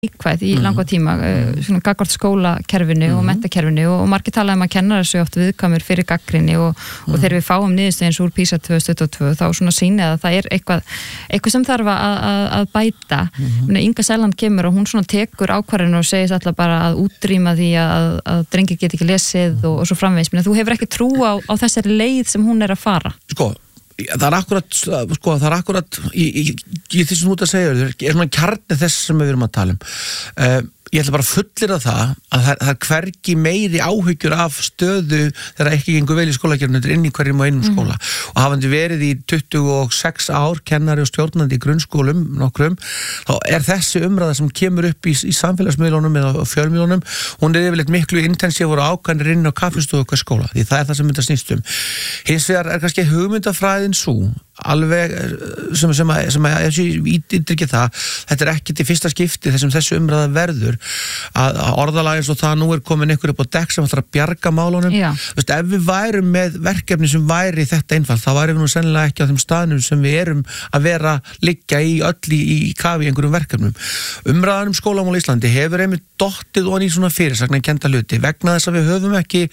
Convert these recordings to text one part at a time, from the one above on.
íkvæð í langa tíma svona gagnvart skólakerfinu og menntakerfinu og margir tala að kennarar séu oft viðkvæmir fyrir gagnrýni og þegar við fáum niðurstöðu eins úr PISA 2022 þá svona sýnir að það eitthvað sem þarf að bæta. Inga Sæland kemur og hún svona tekur ákvarðanir og segir alltaf bara að útrýma því að drengir get ekki lesið og svo framvegis. Þú hefur ekki trú á þessari leið sem hún að fara. Það er akkurat í því sem þú ert að segja er svona kjarni þess sem við erum að tala ég ætla bara að fullyrða það að það hvergi meiri áhyggjur af stöðu þegar ekki gengur vel í skólakerfinu inn í hverjum og einum skóla og hafandi verið í 26 ár kennari og stjórnandi í grunnskólum nokkrum, þá er þessi umræða sem kemur upp í samfélagsmiðlunum eða fjölmiðlunum, hún er yfirleitt miklu intensífur og ákvæðanir inn á kaffistofu hver skóla, því það er það sem þetta snýst hins vegar er kannski hugmyndafræðin sú alveg sem ítrykki það þetta er ekki til fyrsta skipti þessum þessu umræða verður að orðalag eins og það nú er komin einhver upp á dekk sem ætlar að bjarga málunum ef við værum með verkefni sem væri þetta einfalt, þá værum við nú sennilega ekki á þeim staðnum sem við erum að vera liggja í öll í kafi í einhverjum verkefnum. Umræðan skólamál í Íslandi hefur einmitt dottið og í svona fyrirsagna hluti vegna þess að við höfum ekki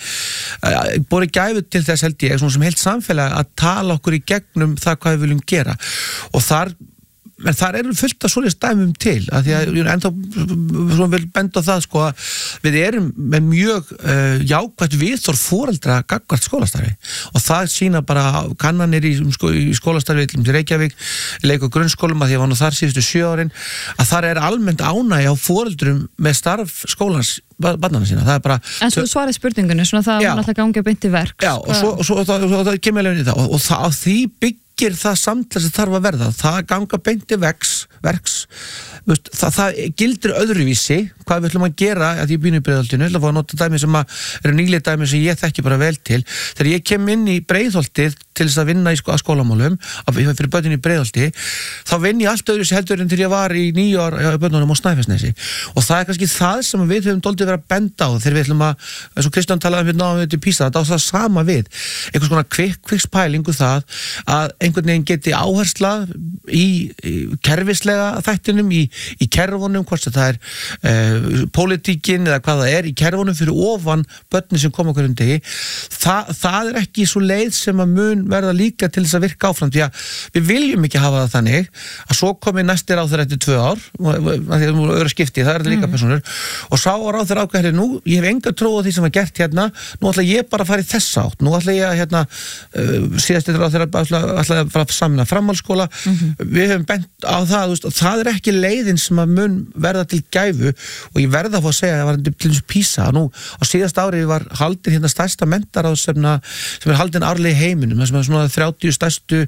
borið gæfu til þess held ég svona sem heilt samfélag að tala okkur í gegnum það hvað við viljum gera og en þar eru fullt af svoleiðis dæmum til að því að ennþá svona vil benda á það að við erum með mjög jákvætt viðhorf foreldra gagnvart skólastarfi og það sýna bara kannanir í skólastarfi til Reykjavík, leik- og grunnskólum að því að var nú þar síðustu 7 árin að þar er almennt ánægja á foreldrum með starf skólans barnana sína, það er bara en svo svarið spurningunni, svona það var alltaf gangi að beinti verk og svo það kemur alveg inn í það og á því byggir það samtlæð sem þarf að verða, það ganga beinti verks það gildir öðruvísi hvað við ætlum að gera að ég býna í Breiðholtinu, ég ætla að fá að nota dæmi sem eru nýlega dæmi sem ég þekki bara vel til þegar ég kem inn í Breiðholtið til þess að vinna í skólamálum fyrir börnin í Breiðholti þá vinn ég allt öðruvísi heldur en til ég var í 9 ár börnunum á Snæfellsnesi og það er kannski það sem við höfum doldið verið að benda á þegar við ætlum að, eins og Kristján talaði um þetta í PISA, þetta á það sama við einhvers konar kvikspælingu það að einhvern veginn geti áhersla í kerfislega þættinum í kerfunum, hvort það er pólitíkin eða hvað það er í kerfunum fyrir ofan börnin sem koma hverjum degi það er ekki svo leið sem að mun verða líka til þess að virka áfram því að við viljum ekki hafa það þannig að svo komi næstir ráðherra eftir 2 ár að því að það voru öðru skipti, það er líka personur og sá ráðherra ákveðri nú, ég hef enga trú á því sem var gert hérna, nú ætla ég bara að fara í þessa átt, nú ætla ég að síðast eftir ráðherra ætla að fara saman að framhaldsskóla við höfum bent á það, það er ekki leiðin sem að mun verða til gæfu og ég verða að fá að segja að það var til þess PISA, nú á síðast ári var haldin hérna stærsta menntaráðstefna sem er haldin árlega í heiminum, það sem er svona 30 stærstu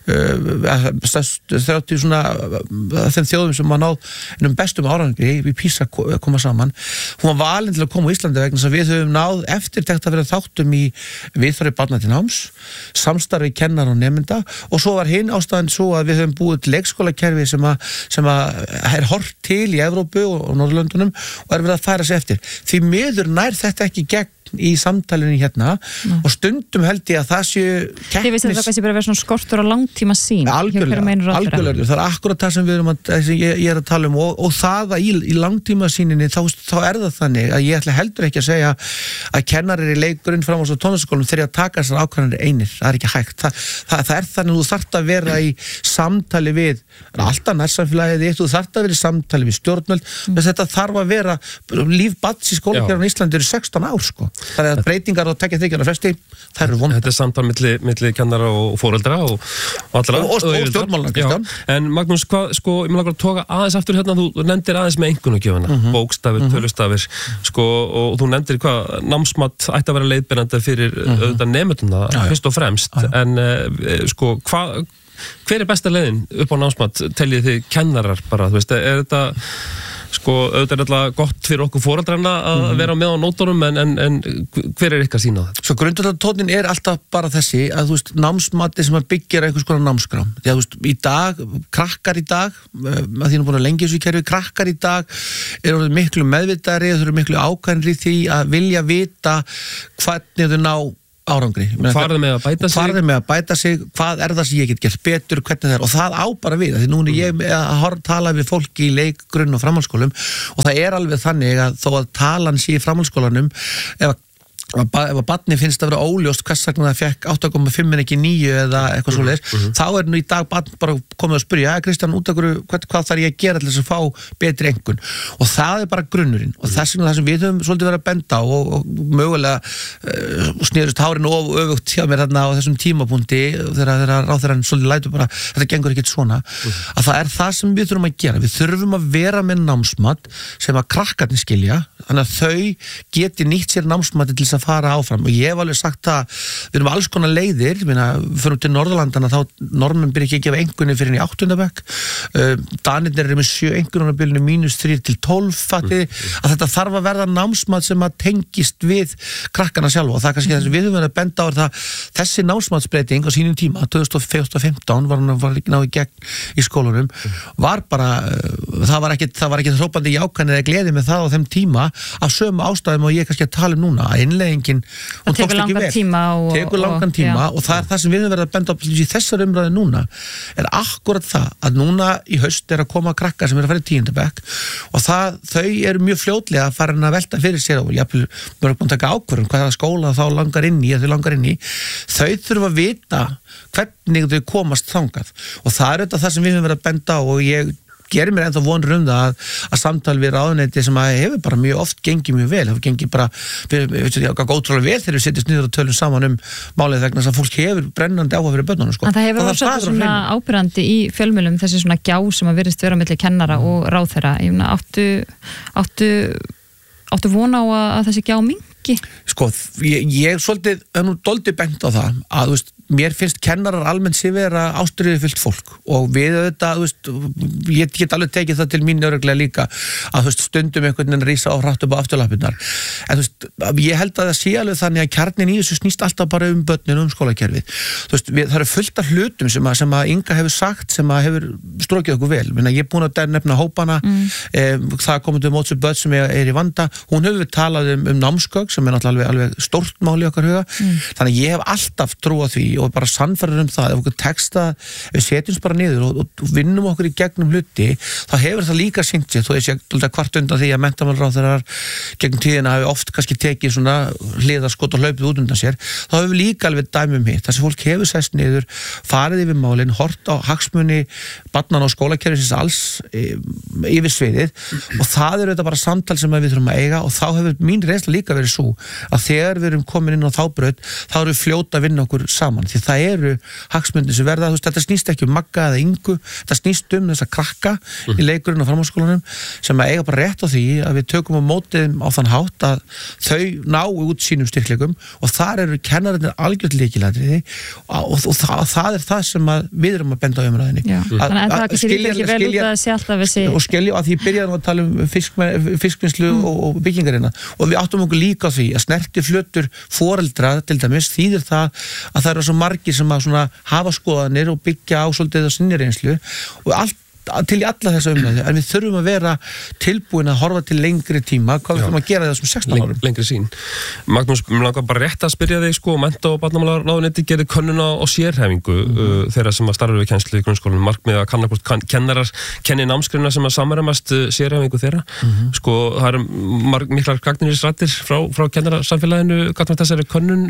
30 svona þeim þjóðum sem maður náð bestum árangri við PISA koma saman, hún var valin til að koma á Íslandi vegna þess að við höfum náð eftirtekt að vera þáttum í viðhorfi barna til náms, samstarfi kennara og nemenda og svo var hinn ástæðan svo að við höfum búið til leikskólakerfi sem er horft til í Evrópu og Norðurlöndunum og er verið að færa sig eftir. Því miður nær þetta ekki gegn í samtalinu hérna og stundum held ég að það séu Þið veist að það kannski bara verið svona skortur á langtíma sín algjörlega, það er akkurat það sem við erum ég er að tala um og það að í langtíma síninni þá er það þannig að ég ætla heldur ekki að segja að kennarir í leik, grunn, framhalds- og tónlistarskólum þegar að taka þessar ákvarðanir einir, það er ekki hægt það er þannig að þú þarft að vera í samtali við alltaf nærsamfélagið þú þarft að vera í samtali við stjórnvöld þetta þarf að vera líf barns í skólakerfinu í Íslandi eru 16 ár sko. Það er að breytingar og tekja þykjana fresti, það eru vond. Þetta er samtal milli kennara og foreldra og allra. Og stjórnmálana, Kristján. En Magnús, ég vil langar að toga aðeins aftur hérna, þú nefndir aðeins með einkunnagjöfuna, bókstafir, tölustafir, og þú nefndir hvað námsmat ætti að vera leiðbeinandi fyrir auðvitað nemenduna, fyrst og fremst, en hver er besta leiðin upp á námsmat, teljið þið kennarar bara, þú veist, er þetta auðvitað er alltaf gott fyrir okkur foreldrana að vera með á nótunum en hver er ykkar sýn á þetta? Svo grundvallartóninn er alltaf bara þessi að þú veist, námsmati sem að byggja einhvers konar námskrám. Því að þú veist, í dag, krakkar í dag, að því að búin að lengi þessu í kerfi, krakkar í dag eru miklu meðvitaðri, þau eru miklu ákvæðinri því að vilja vita hvernig þau ná árangri. Farðu með að bæta sig, hvað það sem ég get gert betur, hvernig það og það á bara við, því núna ég að tala við fólki í leik, grunn og framhaldsskólum og það alveg þannig að þó að talan sé í framhaldsskólanum, ef að barni finnst að vera óljóst hvers vegna það fekk 8,5 en ekki 9 eða eitthvað svoleiðis, þá nú í dag barn bara komið að spyrja, Kristján, út af hvað þarf ég að gera til þess að fá betri einkunn og það bara grunnurinn og þess vegna það sem við höfum svolítið verið að benda og mögulega snerust hárin og öfugt hjá mér þarna á þessum tímapunkti þegar ráðherrann svolítið lætur bara, þetta gengur ekkert svona að það það sem við þurfum að gera, við þurfum að vera með námsmat sem að krakkarnir skilja, þannig að þau geti nýtt sér námsmati til að fara áfram og ég hef alveg sagt að við erum alls konar leiðir, við fyrir til Norðurlandana þá normenn byrja ekki að gefa einkunni fyrir í 8. bekk, Danirnir eru með 7 einkunnarbilinu -3 til 12 fattiði, að þetta þarf að verða námsmat sem að tengist við krakkana sjálfa og það kannski þess að við höfum verið að benda á það þessi námsmatsbreyting á sínum tíma 2015 var ekki náðu gegn í skólunum, var bara það var ekki hrópandi jákvæðni eða gleði með það á þeim tíma af sömu ástæðum og ég kannski að tala núna að innleiðingin, hún tókst ekki vel tekur langan tíma og það það sem við höfum verið að benda á í þessar umræðu núna akkurat það að núna í haust að koma krakkar sem að fara í 10. bekk og þau mjög fljótlega að fara að velta fyrir sér og jafnvel mörg búin að taka ákvörðun hvaða skóla þá langar inn í þau þurfa að vita hvernig þau komast þangað og það auðvitað það sem við höfum verið að benda á og ég gerir mér ennþá vonur það að samtal við ráðuneyti sem að hefur bara mjög oft gengið mjög vel, hefur gengið bara ótrúlega vel þegar við setjumst niður og tölum saman málið vegna þess að fólk hefur brennandi áhuga fyrir börnunum sko. En það hefur orðið svona ábyrgandi í fjölmiðlum þessi svona gjá sem að virðist vera milli kennara og ráðherra, ég meina áttu vona á að þessi gjá mingi? Sko, ég svolítið dálítið bent á það að þú veist mér finnst kennarar almennt sér vera ástríðufullt fólk og við auðvitað, ég get alveg tekið það til mín örugglega líka að stundum einhvern veginn rísa á hratt upp á afturlappirnar en ég held að það sé alveg þannig að kjarnin í þessu snýst alltaf bara börnin skólakerfið. Það eru fullt af hlutum sem að Inga hefur sagt sem að hefur strokið okkur vel. Ég er búin að nefna hópana, það komið móts við börn sem í vanda, hún hefur talað námsgögn sem náttúrulega alveg stórt mál í okkar huga, þannig að ég hef alltaf trú á því og bara sannfærður það ef okkur texta, við setjumst bara niður og vinnum okkur í gegnum hluti þá hefur það líka sýnt sér, þó ég sé hvart undan því að menntamálaráðherrar gegnum tíðina hafi oft kannski tekið svona hliðarskot og hlaupið út undan sér, þá hefur líka alveg dæmum hitt, þess að fólk hefur sest niður farið yfir málin, hort á hagsmuni barnanna og skólakerfisins alls yfir sviðið og það þetta bara samtal sem við þurfum að eiga og þá hefur mín reynsla líka verið svo að þegar við erum komin inn á þá braut þá erum við fljóta að vinna okkur saman því það eru hagsmunir sem verða, þetta snýst ekki Magga eða Ingu, þetta snýst þessa krakka í leikurinn og framhaldsskólanum sem að eiga bara rétt á því að við tökum á mótið á þann hátt að þau ná út sínum styrkleikum og þar eru kennararnir algjört lykilatriði og það það sem við erum að benda á umræðinni að skilja að því byrjaðum að tala fiskvinnslu og byggingarina og við áttum okkur líka á því að snerti flötur foreldra til dæmis þýðir það að það eru svo margir sem að hafa skoðanir og byggja á svolítið á sinni reynslu og til í alla þessa umræðu, en við þurfum að vera tilbúin að horfa til lengri tíma hvað við þurfum að gera þessum 16 árum lengri sín. Magnús, mér langar bara rétt að spyrja þig mennta- og barnamálaráðuneyti gerði könnun á sérhæfingu þeirra sem að starfa við kennslu í grunnskólanum, markmið að kanna hvort kennarar kenni námsgreina sem að samræmast sérhæfingu þeirra. Það eru miklar gagnrýnisraddir frá kennarasamfélaginu gagnvart þessari könnun.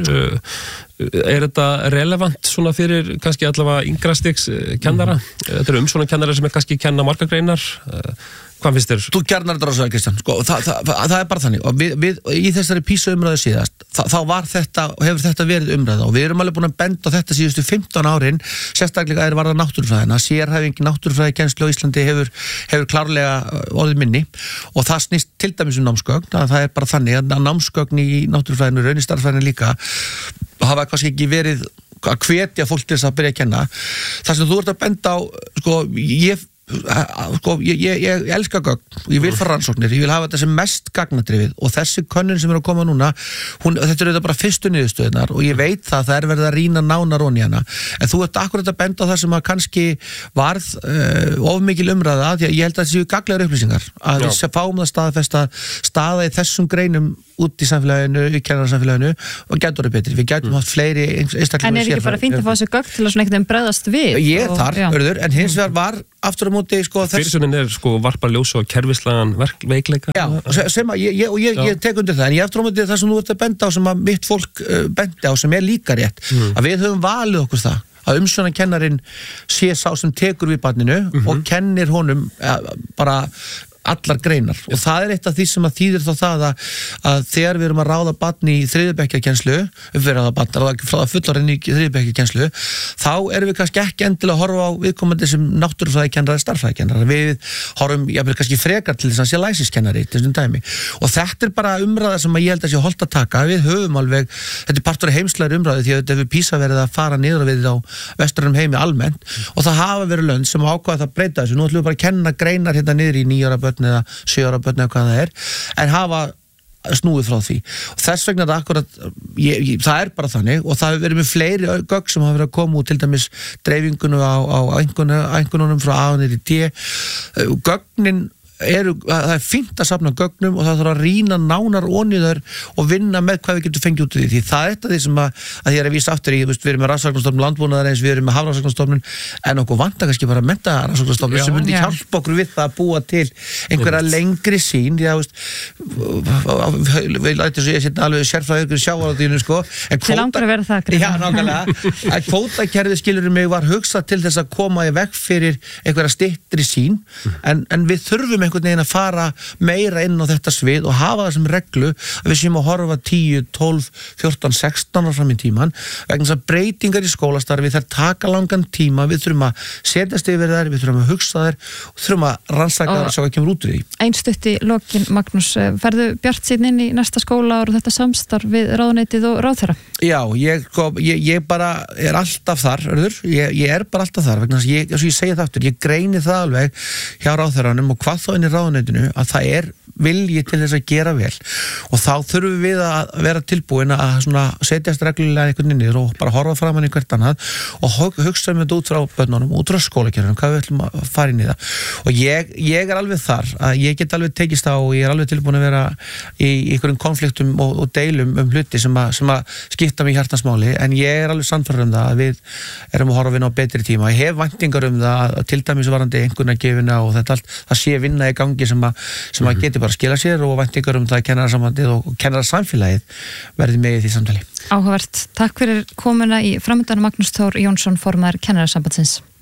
Þetta relevant svona fyrir kannski allavega yngra stigs kennara? Þetta eru svona kennara sem kannski kenna margar greinar. Hvað finnst þér? Þú kjarnar þetta rosalega, Kristján. Það bara þannig. Og við í þessari PISA umræðu síðast, þá var þetta, hefur þetta verið umræða og við erum alveg búin að benda á þetta síðustu 15 árin, sérstaklega varða náttúrufræðina. Sérhæfing náttúrufræðikennslu á Íslandi hefur klárlega orðið minni og það snýst til dæmis námsgögn. Það bara þannig að námsgögn í náttúrufræðinu, raunistarfræðinu líka, hafa kannski ekki verið að hvetja fólk til þess að byrja að kenna. Það sem þú ert að benda á, sko, ég elska gögn og ég vil fara rannsóknir, ég vil hafa þetta sem mest gagnadrifið og þessi könnun sem er að koma núna þetta er bara fyrstu niðurstöðunar og ég veit það er verið að rýna nánar onni hana, en þú ert akkurat að benda á það sem að kannski varð of mikil umræða, því að ég held að það séu gagnlegar upplýsingar, að við fáum það staðfesta staða í þessum greinum út í samfélaginu, í kennararsamfélaginu og getur það betri, við getum haft fleiri einstaklingar. En er ekki bara fínt að fá þessu gögn til að svona einhvern veginn bregðast við? Ég þar, örður, en hins vegar var aftur á móti, sko, fyrirsögnin er, sko, varpar ljós á kerfislegan veikleika. Já, sem að ég tek undir það, en ég aftur á móti það sem þú ert að benda á, sem að mitt fólk bendi á, sem er líka rétt, að við höfum valið okkur það, að umsjónarkennarinn sé sá sem tekur við barninu og kennir honum bara allar greinar og það er eitt af því sem að þýðir þá það að þegar við erum að ráða barn í þriðjubekkjarkennslu, fullorðinn í þriðjubekkjarkennslu, þá erum við kannski ekki endilega að horfa á viðkomandi sem náttúrufræðikennari, starffræðikennari, við horfum jafnvel kannski frekar til þess að sé læsiskennari til þessum dæmi og þetta er bara umræða sem ég held að sé holdt að taka, við höfum alveg, þetta er partur af heimslegri umræðu því að þetta hefur PISA verið að fara niður við á vestrænum heimi almennt og það hafa verið lönd sem ákvaða það breyta þessu, nú ætlum við bara að kenna greinar hérna niður í 9 ára börn eða 7 ára börn eða hvað það er, en hafa snúið frá því og þess vegna það akkurat, það er bara þannig og það hefur verið með fleiri gögn sem hafa verið að koma út, til dæmis dreifingunum á einhvernunum frá A niður í D, gögnin það er fínt að safna gögnum og það þarf að rýna nánar onni þar og vinna með hvað við getum fengið út í því það er þetta því sem að ég er að vísa aftur í, við erum með rannsóknarstofnun landbúnaðar eins, við erum með hafrannsóknarstofnun en okkur vantar kannski bara menntarannsóknarstofnun sem myndi hjálpa okkur við það að búa til einhverja lengri sín, því að við lætum svo ég setja alveg sérfræðingur sjávarútveginu, sko, til langar að vera það já, nákvæmlega, að kvótakerfið skilur mig var hugsað til þess að koma í veg fyrir einhverja styttri sín en við þurfum einhvern veginn að fara meira inn á þetta svið og hafa það sem reglu að við séum að horfa 10, 12, 14, 16 ára fram í tíman vegna þess að breytingar í skólastarfi þær taka langan tíma, við þurfum að setjast yfir þær, við þurfum að hugsa þær og þurfum að rannsaka þær og sjá hvað kemur út úr því. Einstutt í lokin, Magnús, ferðu bjartsýnn inn í næsta skóla og þetta samstarf við ráðuneytið og ráðherra? Já, ég bara er alltaf þar, ég er bara alltaf þar vegna þess að ég segi það aftur, ég greini það alveg hjá ráðherranum og hvað þá inn í ráðuneytinu að það er vilji til þess að gera vel og þá þurfum við að vera tilbúin að svona setjast reglulega einhvern niður og bara horfa framan í hvert annað og hugsa um þetta út frá börnunum, út frá skólakerfinu, hvað við ætlum að fara inn í það og ég er alveg þar að ég get alveg tekist á og ég er alveg tilbúin að vera í einhverjum konfliktum og deilum hluti sem að skipta mig hjartansmáli en ég er alveg sannfærður það að við erum að horfa inn á betri tíma, ég hef væntingar það til dæmis varandi einhvernagjöfina og þetta allt, það sé vinna í gangi sem að geti bara skila sér og væntingar það kennarasambandið og kennarasamfélagið verði með í því samtali. Áhugavert. Takk fyrir komuna í framöndan Magnús Þór Jónsson, formaður Kennarasambandsins.